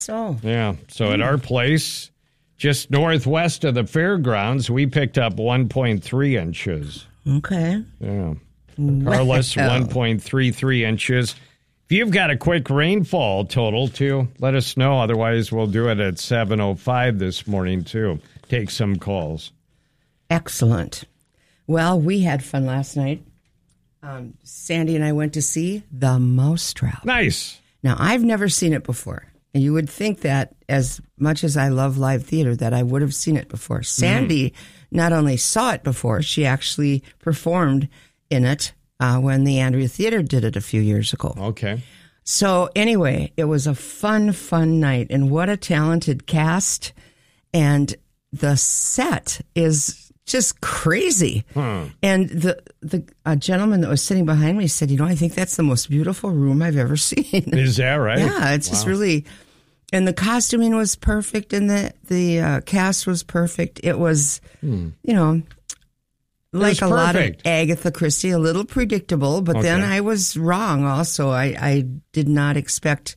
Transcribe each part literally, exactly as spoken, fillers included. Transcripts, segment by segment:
So yeah. So mm. at our place, just northwest of the fairgrounds, we picked up one point three inches. Okay. Yeah. Carlos, well. one point three three inches. If you've got a quick rainfall total, too, let us know. Otherwise, we'll do it at seven oh five this morning, too. Take some calls. Excellent. Well, we had fun last night. Um, Sandy and I went to see The Mousetrap. Nice. Now, I've never seen it before. And you would think that as much as I love live theater, that I would have seen it before. Sandy mm. not only saw it before, she actually performed in it uh, when the Andrea Theater did it a few years ago. Okay. So anyway, it was a fun, fun night. And what a talented cast. And the set is just crazy. Hmm. And the the uh, gentleman that was sitting behind me said, you know, I think that's the most beautiful room I've ever seen. Is that right? Yeah, it's wow. just really... And the costuming was perfect, and the, the uh, cast was perfect. It was, hmm. you know, like a perfect. lot of Agatha Christie, a little predictable, but okay. then I was wrong also. I, I did not expect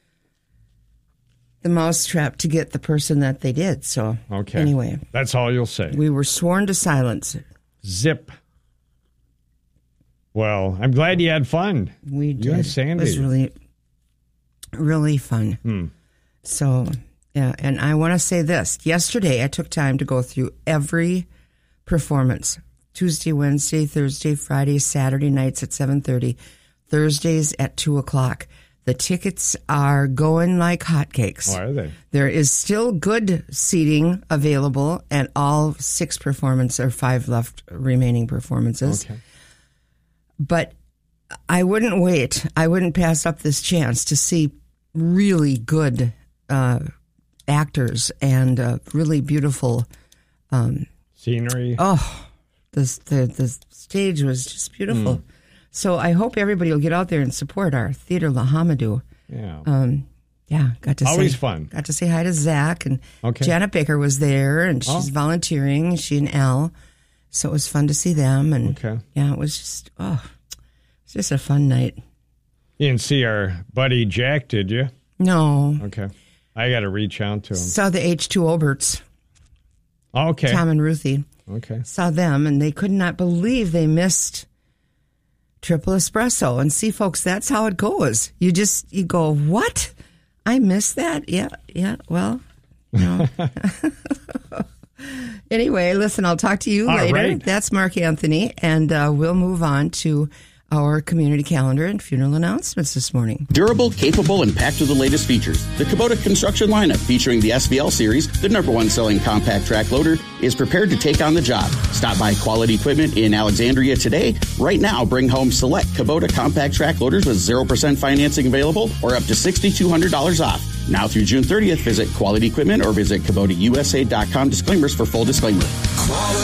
The Mousetrap to get the person that they did. So okay. anyway. That's all you'll say. We were sworn to silence. Zip. Well, I'm glad you had fun. We did. You and Sandy. It was really, really fun. Hmm. So, yeah, and I want to say this. Yesterday, I took time to go through every performance. Tuesday, Wednesday, Thursday, Friday, Saturday nights at seven thirty, Thursdays at two o'clock. The tickets are going like hotcakes. Oh, are they? There is still good seating available at all six performances, or five left remaining performances. Okay. But I wouldn't wait. I wouldn't pass up this chance to see really good uh, actors and uh, really beautiful um, scenery. Oh, the, the the stage was just beautiful. Mm. So I hope everybody will get out there and support our Theater Lahamadou. Yeah. Um, yeah, got to always say, fun. Got to say hi to Zach, and okay. Janet Baker was there, and she's oh. volunteering. She and Elle, so it was fun to see them. And okay. yeah, it was just oh, it was just a fun night. You didn't see our buddy Jack, did you? No. Okay. I got to reach out to him. Saw the H two Oberts. Okay. Tom and Ruthie. Okay. Saw them, and they could not believe they missed Triple Espresso. And see, folks, that's how it goes. You just, you go, what? I missed that? Yeah, yeah, well, you know. Anyway, listen, I'll talk to you All later. Right. That's Mark Anthony, and uh, we'll move on to our community calendar and funeral announcements this morning. Durable, capable, and packed with the latest features. The Kubota construction lineup, featuring the S V L series, the number one selling compact track loader, is prepared to take on the job. Stop by Quality Equipment in Alexandria today. Right now, bring home select Kubota compact track loaders with zero percent financing available or up to six thousand two hundred dollars off. Now through June thirtieth, visit Quality Equipment or visit Kubota U S A dot com. Disclaimers for full disclaimer. Quality.